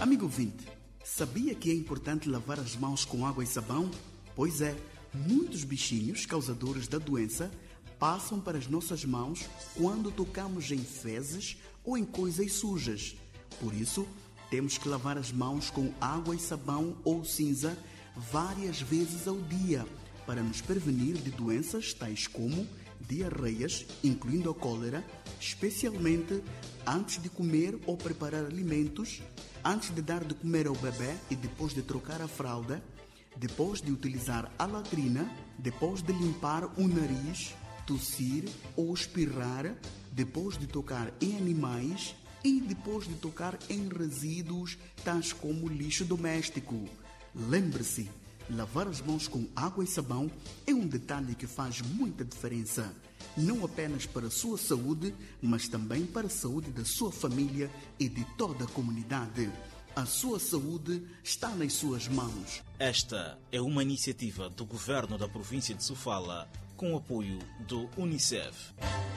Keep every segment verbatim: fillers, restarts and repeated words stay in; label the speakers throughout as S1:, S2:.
S1: Amigo ouvinte, sabia que é importante lavar as mãos com água e sabão? Pois é, muitos bichinhos causadores da doença passam para as nossas mãos quando tocamos em fezes ou em coisas sujas. Por isso, temos que lavar as mãos com água e sabão ou cinza várias vezes ao dia para nos prevenir de doenças tais como diarreias, incluindo a cólera, especialmente antes de comer ou preparar alimentos, antes de dar de comer ao bebê e depois de trocar a fralda, depois de utilizar a latrina, depois de limpar o nariz, tossir ou espirrar, depois de tocar em animais e depois de tocar em resíduos tais como lixo doméstico. Lembre-se, lavar as mãos com água e sabão é um detalhe que faz muita diferença, não apenas para a sua saúde, mas também para a saúde da sua família e de toda a comunidade. A sua saúde está nas suas mãos.
S2: Esta é uma iniciativa do Governo da província de Sofala, com o apoio do Unicef.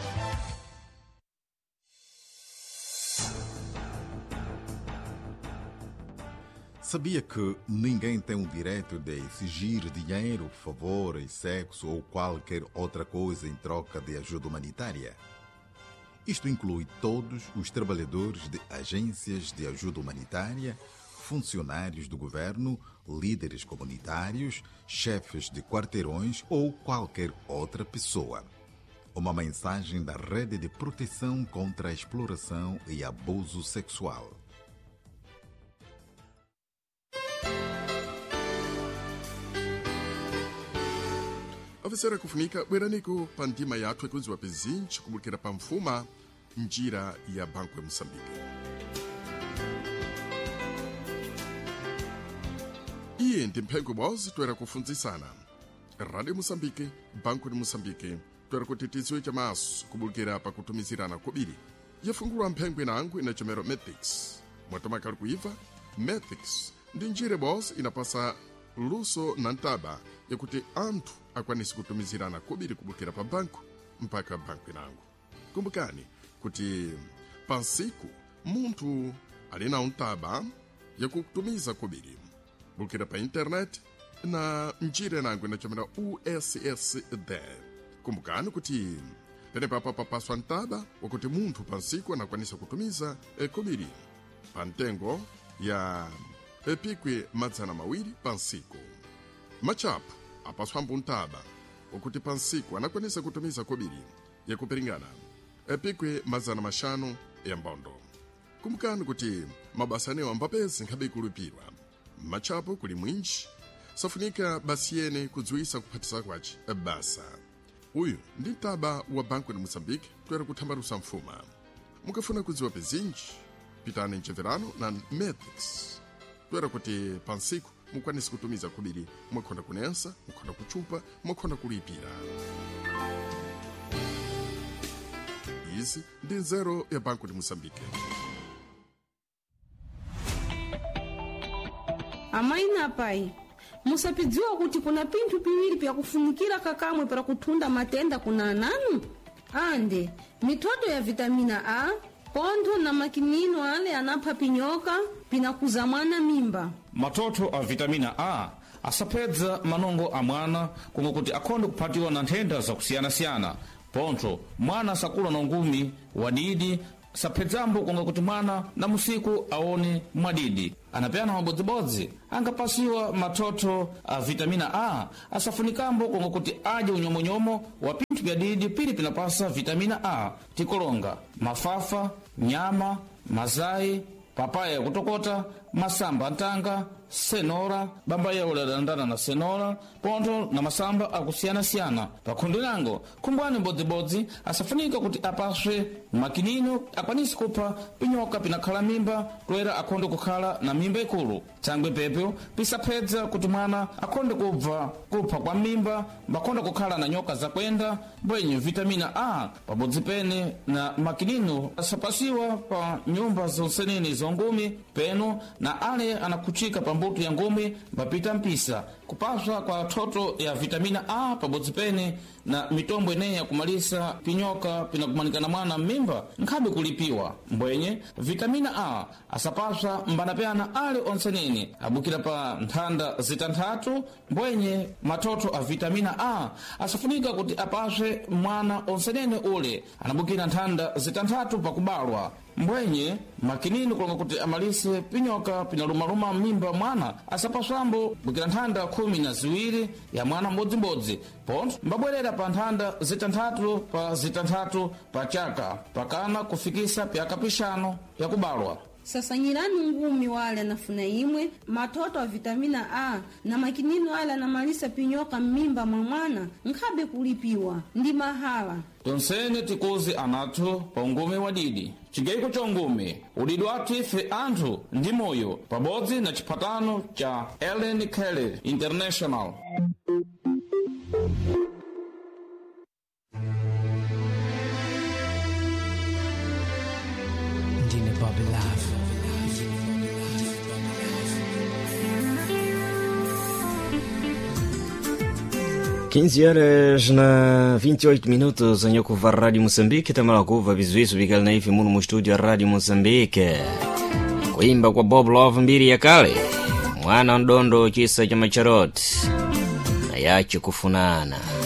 S3: Sabia que ninguém tem o direito de exigir dinheiro, favores, sexo ou qualquer outra coisa em troca de ajuda humanitária? Isto inclui todos os trabalhadores de agências de ajuda humanitária, funcionários do governo, líderes comunitários, chefes de quarteirões ou qualquer outra pessoa. Uma mensagem da Rede de Proteção contra a Exploração e Abuso Sexual.
S4: Avisera kufunika bweraniko pa ndima yathu ekuziwa pezinji kumulukira pa mfuma njira ya Banco ya Moçambique. Iye ndi mphengo bozi toera kufunzisana. Radio Moçambique, Banco de Moçambique, toera kutitizwe chamaso kumulukira pa kutumizirana kubiri. Yafungulwa mphengo inangu ina chomero Methics. Mwatomakali kuiva, Methics ndi njira bozi inapasa luso na ntaba yakuti anthu akwanisi kutumizirana kubiri kubukira pa banco mpaka banco inangu. Kumbukani kuti pansiku munthu alina untaba yakutumiza kubiri bukira pa internet na njira inangu inachomera U S S D. Kumbukani kuti pene papa papaswa ntaba wakuti munthu pansiku anakwanisa kutumiza e kubiri pa ntengo ya epikwe madzana mawiri pansiku. Machapu apaswa mbuntaba wakuti pansiku anakwanisa kutumiza kubiri yakupiringana epikwe madzana mashanu ya mbondo. Kumbukani kuti mabasa anewa mbapezi nkhabe kulupirwa. Machapu kuli mwinji safunika basiyene kudziwisa kuphatisa kwaci basa. Uyu ndi ntaba wa Banco de Moçambique toera kuthambalusa mfuma. Mukafuna kudziwa pezinji, pitani mcheverano na Methics. Toera kuti pansiku mukwanisi kutumiza kubiri mwakhonda kunensa, mwakhonda kuchupa, mwakhonda kulipira. Izi ndi nzero ya Banco de Moçambique.
S5: Amai na pai, musapidziwa kuti kuna pinthu piwiri pya kufunikira kakamwe para kutunda matenda kuna ananu? Ande, mitoto ya vitamina A, pontho na makinino ale anapha pinyoka pinakuza mwana mimba.
S6: Matoto a vitamina A asapedza manongo a mwana kungo kuti akhonde kuphatiwa na nthenda zakusiyana-siyana. Pontho mwana asakula na ngumi wadidi sapedzambo kunga kuti mwana na musiku aone mwadidi. Anapeyana mabodzibodzi angapasiwa matoto a vitamina A asafunikambo kunga kuti aje unyomonyomo wa pinthu bya didi pili pinapasa vitamina A tikolonga mafafa, nyama, mazai, papaya ya kutokota, masamba ntanga, senora, bamba ya uladandana na senora, pontho na masamba akusiyana-siyana. Pakhundi lango, kumbwani mbodzibodzi asafunika kuti apaswe makinino akwanisi kupha pinyoka pinakhala mimba toera akhonde kukhala na mimba ikulu. Tsangwe pepyo pisapedza kuti mwana akhonde kubva kupha kwa mimba bakhonde kukhala na nyoka zakwenda bwenye vitamina A pabodzi pene na makinino asapasiwa pa nyumba zonsenene zongumi peno na na ale anakuchika pambuto ya ngumi mbapita mpisa kupaswa kwa toto ya vitamina A pabodzi pene na mitombo ine ya kumalisa pinyoka pinakumanikana mwana mimba nkhabe kulipiwa mbwenye vitamina A asapaswa mbanapeana ale onsenene abukira pa nthanda zitanthatu mbwenye matoto a vitamina A asafunika kuti apaswe mwana onsenene ule anabukira nthanda zitanthatu pakubalwa mbwenye makinini kulonga kuti amalise pinyoka pinalumaluma mimba mwana asapaswambo bukira nthanda khumi na ziwiri ya mwana mbodzimbodzi ponto mbabwerera pa nthanda zitanthatu pa zitanthatu pa chaka pakana kufikisa pyaka pixanu yakubalwa.
S5: Sasanyirani ngumi wale anafuna imwe matoto wa vitamina A na makinini wale anamalisa pinyoka mimba mwa mwana nkhabe kulipiwa ndi mahala.
S6: Tonsene tikuzi anathu pa ungumi wa didi chigaiko cha ungumi udidi wathu ife anthu ndi moyo pabodzi na chipatano cha Ellen Keller International.
S7: Ndine Bobby Love.
S8: quinze horas na vinte e oito minutos em Ocuva Rádio Moçambique, também Ocuva Bizuíso, Bigal Naif, Muno no estúdio a Rádio Moçambique. Kuimba kwa Bob Love mbiri ya kale, mwana ndondo chisa cha macharoti na yache kufunana.